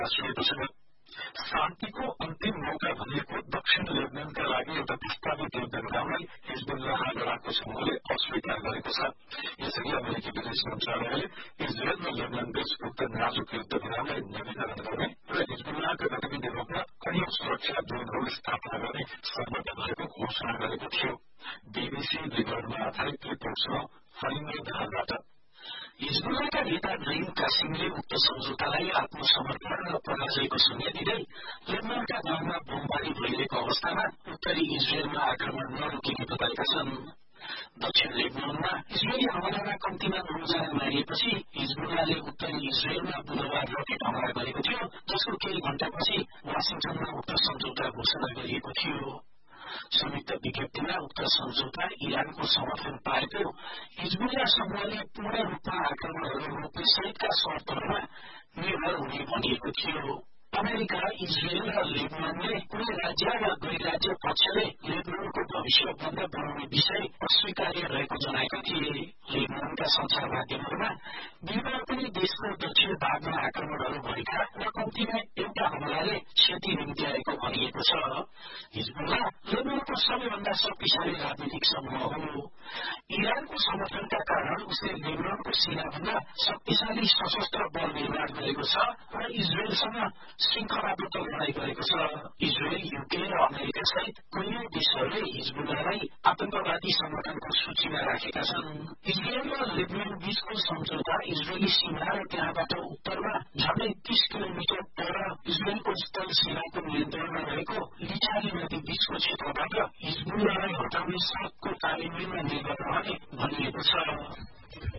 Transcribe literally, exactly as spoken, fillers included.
सुनेको छ। शान्तिको अन्तिम मौका भनिएको दक्षिण लेबनानका लागि एउटा प्रस्तावित युद्ध विरामलाई हिजबुल्लाह लडाकु समूहले अस्वीकार गरेको छ। यसरी अमेरिकी विदेश मन्त्रालयले इजरायल र लेबनान बीच उक्त नाजुक युद्ध विरामलाई नवीकरण गर्ने र हिजबुल्लाहका गतिविधि रोक्न कैयौं सुरक्षा जोनहरू स्थापना गर्ने सहमत भएको घोषणा गरेको थियो। बीबीसी विवरणमा आधारित रिपोर्ट छ फरिङ्गे दाहालबाट। हिजबुल्लाहका नेता नईम कासिमले उक्त सम्झौतालाई आत्मसमर्पण र पराजयको संज्ञा दिँदै लेबनानका गाउँमा बमबारी भइरहेको अवस्थामा उत्तरी इजरायलमा आक्रमण नरोकिने बताएका छन्। दक्षिण लेबनानमा इजरायली हमलामा कम्तीमा नौजना मारिएपछि हिजबुल्लाहले उत्तरी इजरायलमा बुधबार रकेट हमला गरेको थियो, जसको केही घण्टापछि वाशिङटनमा उक्त सम्झौता घोषणा गरिएको थियो। संयुक्त विज्ञप्तिमा उक्त सम्झौता इरानको समर्थन पाएको हिजबुल्लाह समूहले पूर्ण रूपमा आक्रमणहरू रोक्ने सहितका शर्तहरूमा निर्भर हुने भनिएको थियो। अमेरिका, इजरायल र लेबनानले कुनै राज्य वा गैर राज्य पक्षले लेबनानको भविष्य बन्द बनाउने विषय अस्वीकार्य रहेको जनाएका थिए। लेबनानका संचार माध्यमहरूमा बिहिबार पनि देशको दक्षिण भागमा आक्रमणहरू भएका र कम्तीमा एउटा हमलाले क्षति निम्त्याएको भनिएको छ। हिजबुल्लाह लेबनानको सबैभन्दा शक्तिशाली राजनीतिक समूह हो। इरानको समर्थनका कारण उसले लेबनानको सीमाभन्दा शक्तिशाली सशस्त्र बल निर्माण गरेको छ र इजरायलसँग श्रृंखलाबद्ध लडाई गरेको छ। इजरायल, युके र अमेरिका सहित कैयौं देशहरूले हिजबुल्लाहलाई आतंकवादी संगठनको सूचीमा राखेका छन्। इजरायल र लेबनान बीचको सम्झौता इजरायली सीमा र त्यहाँबाट उत्तरमा झण्डै तीस किलोमिटर पर इजरायलको स्थल सीमाको नियन्त्रणमा रहेको लिछारी नदी बीचको क्षेत्रबाट हिजबुल्लाहलाई हटाउने सडकको कार्यान्वयनमा निर्भर रहने भनिएको छ।